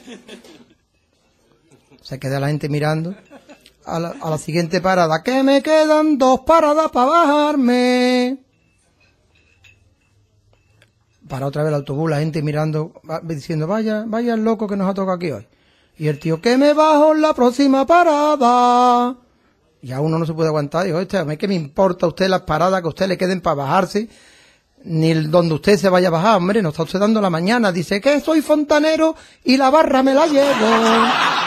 Se queda la gente mirando a la siguiente parada. Que me quedan 2 paradas para bajarme. Para otra vez el autobús, la gente mirando, diciendo, vaya el loco que nos ha tocado aquí hoy. Y el tío, que me bajo en la próxima parada. Y a uno no se puede aguantar. Digo, a mí que me importa a usted las paradas que a usted le queden para bajarse, ni donde usted se vaya a bajar, hombre, no está usted dando la mañana. Dice que soy fontanero y la barra me la llevo.